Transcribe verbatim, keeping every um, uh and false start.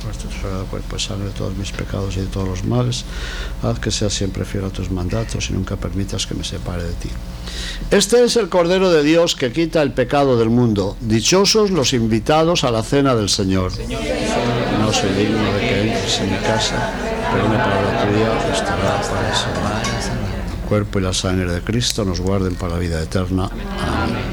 vuestro sagrado cuerpo y sangre de todos mis pecados y de todos los males. Haz que sea siempre fiel a tus mandatos y nunca permitas que me separe de ti. Este es el Cordero de Dios que quita el pecado del mundo. Dichosos los invitados a la cena del Señor. No soy digno de que entres en mi casa, pero una palabra tuya estará para eso. El cuerpo y la sangre de Cristo nos guarden para la vida eterna. Amén.